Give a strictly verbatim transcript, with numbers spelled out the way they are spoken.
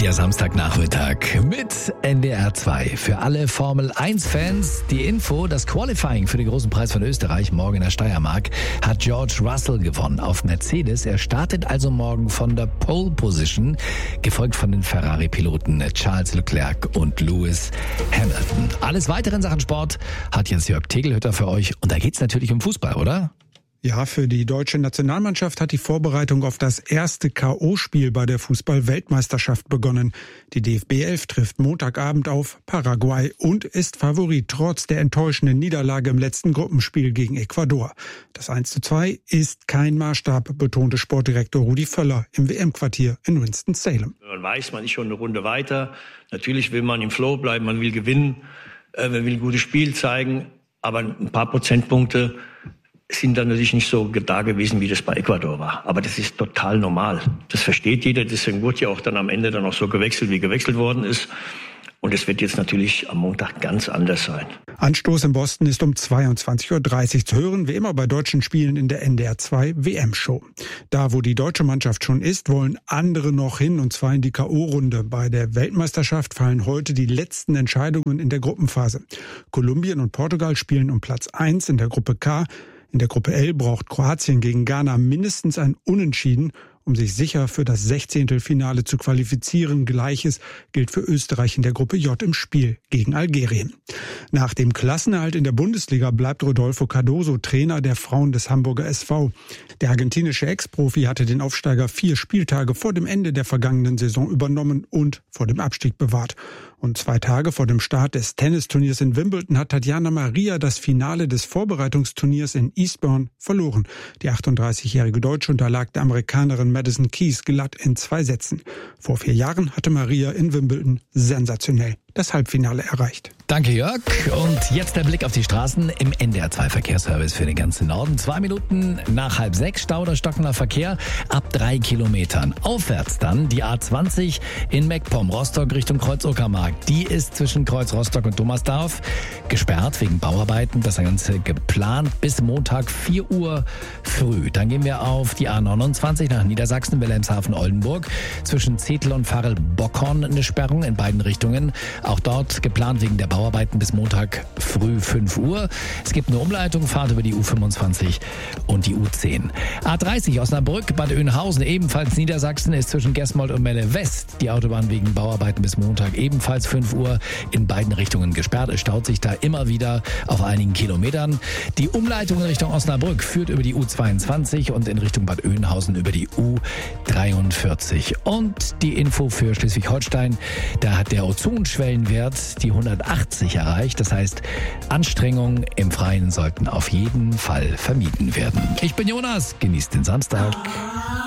Der Samstagnachmittag mit N D R zwei. Für alle Formel eins Fans die Info, das Qualifying für den großen Preis von Österreich morgen in der Steiermark hat George Russell gewonnen auf Mercedes. Er startet also morgen von der Pole Position, gefolgt von den Ferrari-Piloten Charles Leclerc und Lewis Hamilton. Alles weitere in Sachen Sport hat jetzt Jörg Tegelhütter für euch. Und da geht's natürlich um Fußball, oder? Ja, für die deutsche Nationalmannschaft hat die Vorbereitung auf das erste K O-Spiel bei der Fußball-Weltmeisterschaft begonnen. Die D F B elf trifft Montagabend auf Paraguay und ist Favorit trotz der enttäuschenden Niederlage im letzten Gruppenspiel gegen Ecuador. Das eins zu zwei ist kein Maßstab, betonte Sportdirektor Rudi Völler im W M-Quartier in Winston-Salem. Man weiß, man ist schon eine Runde weiter. Natürlich will man im Flow bleiben, man will gewinnen, man will ein gutes Spiel zeigen, aber ein paar Prozentpunkte sind dann natürlich nicht so da gewesen, wie das bei Ecuador war. Aber das ist total normal. Das versteht jeder. Deswegen wurde ja auch dann am Ende dann auch so gewechselt, wie gewechselt worden ist. Und es wird jetzt natürlich am Montag ganz anders sein. Anstoß in Boston ist um zweiundzwanzig Uhr dreißig zu hören, wie immer bei deutschen Spielen in der N D R zwei W M-Show. Da, wo die deutsche Mannschaft schon ist, wollen andere noch hin, und zwar in die K O-Runde. Bei der Weltmeisterschaft fallen heute die letzten Entscheidungen in der Gruppenphase. Kolumbien und Portugal spielen um Platz eins in der Gruppe K. In der Gruppe L braucht Kroatien gegen Ghana mindestens ein Unentschieden, um sich sicher für das Sechzehntelfinale zu qualifizieren. Gleiches gilt für Österreich in der Gruppe J im Spiel gegen Algerien. Nach dem Klassenerhalt in der Bundesliga bleibt Rodolfo Cardoso Trainer der Frauen des Hamburger S V. Der argentinische Ex-Profi hatte den Aufsteiger vier Spieltage vor dem Ende der vergangenen Saison übernommen und vor dem Abstieg bewahrt. Und zwei Tage vor dem Start des Tennisturniers in Wimbledon hat Tatjana Maria das Finale des Vorbereitungsturniers in Eastbourne verloren. Die achtunddreißigjährige Deutsche unterlag der Amerikanerin Madison Keys glatt in zwei Sätzen. Vor vier Jahren hatte Maria in Wimbledon sensationell das Halbfinale erreicht. Danke, Jörg. Und jetzt der Blick auf die Straßen im N D R zwei Verkehrsservice für den ganzen Norden. Zwei Minuten nach halb sechs, Stau oder stockender Verkehr ab drei Kilometern. Aufwärts dann die A zwanzig in Meckpomm, Rostock Richtung Kreuz-Uckermark. Die ist zwischen Kreuz Rostock und Thomasdorf gesperrt wegen Bauarbeiten. Das Ganze geplant bis Montag vier Uhr früh. Dann gehen wir auf die A neunundzwanzig nach Niedersachsen, Wilhelmshaven-Oldenburg. Zwischen Zetel und Pfarrel-Bockhorn eine Sperrung in beiden Richtungen. Auch dort geplant wegen der Bauarbeiten bis Montag früh fünf Uhr. Es gibt eine Umleitung, Fahrt über die U fünfundzwanzig und die U zehn. A dreißig Osnabrück, Bad Oeynhausen, ebenfalls Niedersachsen, ist zwischen Gesmold und Melle West die Autobahn wegen Bauarbeiten bis Montag ebenfalls fünf Uhr in beiden Richtungen gesperrt. Es staut sich da immer wieder auf einigen Kilometern. Die Umleitung in Richtung Osnabrück führt über die U zweiundzwanzig und in Richtung Bad Oeynhausen über die U dreiundvierzig. Und die Info für Schleswig-Holstein, da hat der Ozonschwellenwert die hundertachtzig erreicht. Das heißt, Anstrengungen im Freien sollten auf jeden Fall vermieden werden. Ich bin Jonas, genießt den Samstag.